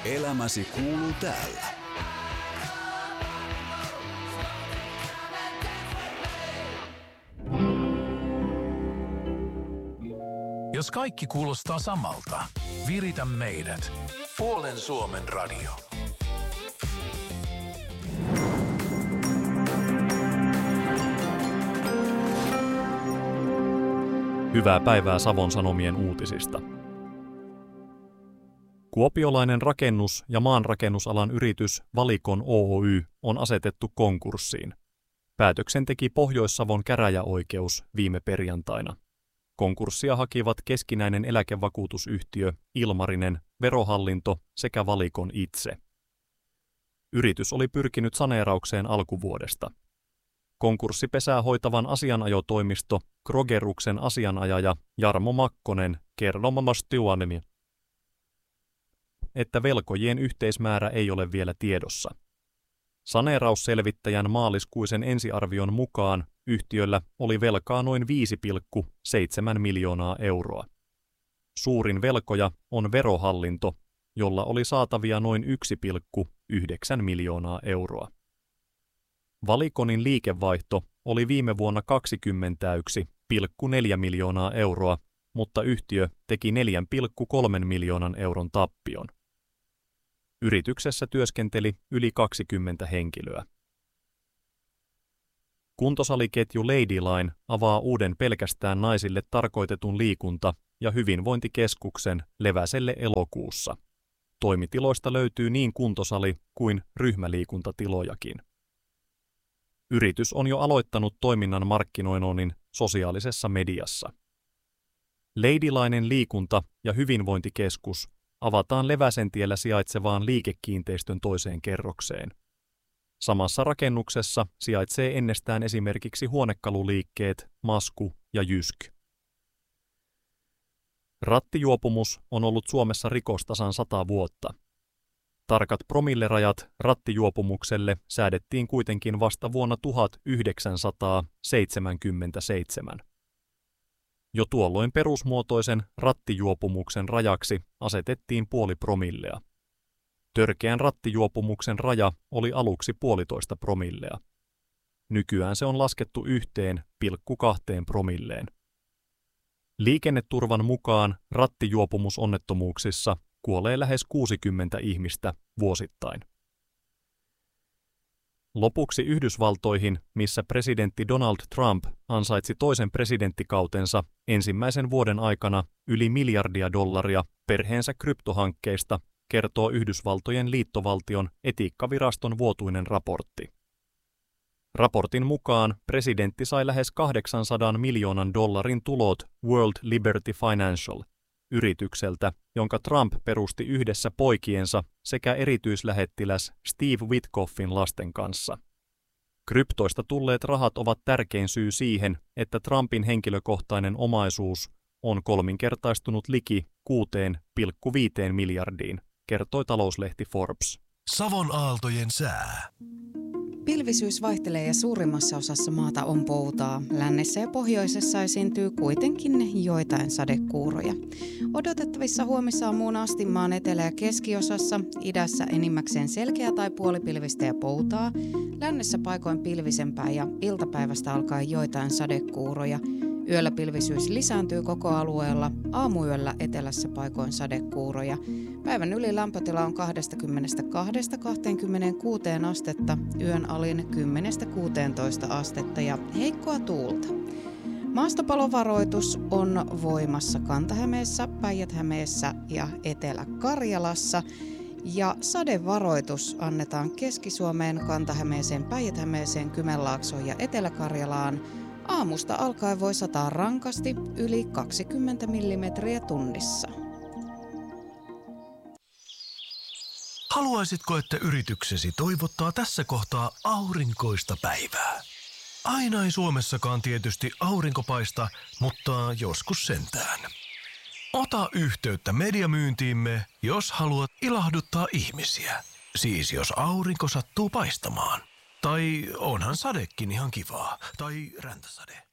Elämäsi kuuluu täällä. Jos kaikki kuulostaa samalta, viritä meidät. Puolen Suomen radio. Hyvää päivää Savon Sanomien uutisista. Kuopiolainen rakennus- ja maanrakennusalan yritys Valikon Oy on asetettu konkurssiin. Päätöksen teki Pohjois-Savon käräjäoikeus viime perjantaina. Konkurssia hakivat keskinäinen eläkevakuutusyhtiö Ilmarinen, Verohallinto sekä Valikon itse. Yritys oli pyrkinyt saneeraukseen alkuvuodesta. Konkurssipesää hoitavan asianajotoimisto Krogeruksen asianajaja Jarmo Makkonen kertoi Stuanemi, että velkojien yhteismäärä ei ole vielä tiedossa. Saneerausselvittäjän maaliskuisen ensiarvion mukaan yhtiöllä oli velkaa noin 5,7 miljoonaa euroa. Suurin velkoja on Verohallinto, jolla oli saatavia noin 1,9 miljoonaa euroa. Valikonin liikevaihto oli viime vuonna 21,4 miljoonaa euroa, mutta yhtiö teki 4,3 miljoonan euron tappion. Yrityksessä työskenteli yli 20 henkilöä. Kuntosaliketju Ladyline avaa uuden pelkästään naisille tarkoitetun liikunta- ja hyvinvointikeskuksen Leväselle elokuussa. Toimitiloista löytyy niin kuntosali kuin ryhmäliikuntatilojakin. Yritys on jo aloittanut toiminnan markkinoinnin sosiaalisessa mediassa. Ladylinen liikunta- ja hyvinvointikeskus avataan Leväsentiellä sijaitsevaan liikekiinteistön toiseen kerrokseen. Samassa rakennuksessa sijaitsee ennestään esimerkiksi huonekaluliikkeet Masku ja Jysk. Rattijuopumus on ollut Suomessa rikos tasan 100 vuotta. Tarkat promillerajat rattijuopumukselle säädettiin kuitenkin vasta vuonna 1977. Jo tuolloin perusmuotoisen rattijuopumuksen rajaksi asetettiin 0,5 promillea. Törkeän rattijuopumuksen raja oli aluksi 1,5 promillea. Nykyään se on laskettu 1,2 promilleen. Liikenneturvan mukaan rattijuopumusonnettomuuksissa kuolee lähes 60 ihmistä vuosittain. Lopuksi Yhdysvaltoihin, missä presidentti Donald Trump ansaitsi toisen presidenttikautensa ensimmäisen vuoden aikana yli $1 miljardia perheensä kryptohankkeista, kertoo Yhdysvaltojen liittovaltion etiikkaviraston vuotuinen raportti. Raportin mukaan presidentti sai lähes $800 miljoonan tulot World Liberty Financial yritykseltä, jonka Trump perusti yhdessä poikiensa sekä erityislähettiläs Steve Witkoffin lasten kanssa. Kryptoista tulleet rahat ovat tärkein syy siihen, että Trumpin henkilökohtainen omaisuus on kolminkertaistunut liki 6,5 miljardiin, kertoi talouslehti Forbes. Savon aaltojen sää. Pilvisyys vaihtelee ja suurimmassa osassa maata on poutaa. Lännessä ja pohjoisessa esiintyy kuitenkin joitain sadekuuroja. Odotettavissa huomisaamuun asti maan etelä- ja keskiosassa, idässä enimmäkseen selkeä tai puolipilvistä ja poutaa, lännessä paikoin pilvisempää ja iltapäivästä alkaen joitain sadekuuroja. Yöllä pilvisyys lisääntyy koko alueella, aamuyöllä etelässä paikoin sadekuuroja. Päivän ylilämpötila on 22–26 astetta, yön alin 10–16 astetta ja heikkoa tuulta. Maastopalovaroitus on voimassa Kanta-Hämeessä, Päijät-Hämeessä ja Etelä-Karjalassa. Ja sadevaroitus annetaan Keski-Suomeen, Kanta-Hämeeseen, Päijät-Hämeeseen, Kymenlaaksoon ja Etelä-Karjalaan. Aamusta alkaen voi sataa rankasti yli 20 millimetriä tunnissa. Haluaisitko, että yrityksesi toivottaa tässä kohtaa aurinkoista päivää? Aina ei Suomessakaan tietysti aurinko paista, mutta joskus sentään. Ota yhteyttä mediamyyntiimme, jos haluat ilahduttaa ihmisiä. Siis jos aurinko sattuu paistamaan. Tai onhan sadekin ihan kivaa. Tai räntäsade.